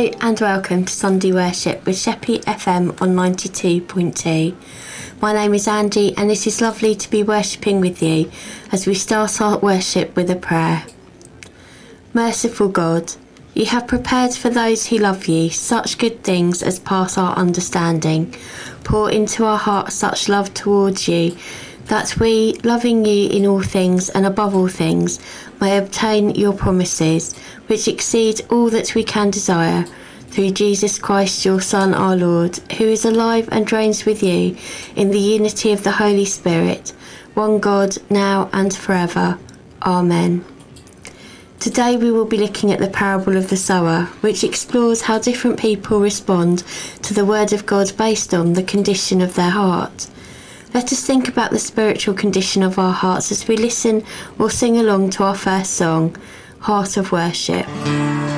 Hello and welcome to Sunday Worship with Sheppey FM on 92.2. My name is Angie and it is lovely to be worshipping with you as we start our worship with a prayer. Merciful God, you have prepared for those who love you such good things as pass our understanding. Pour into our hearts such love towards you that we, loving you in all things and above all things, may obtain your promises, which exceed all that we can desire, through Jesus Christ, your Son, our Lord, who is alive and reigns with you in the unity of the Holy Spirit, one God, now and forever. Amen. Today we will be looking at the parable of the sower, which explores how different people respond to the word of God based on the condition of their heart. Let us think about the spiritual condition of our hearts as we listen or sing along to our first song, Heart of Worship.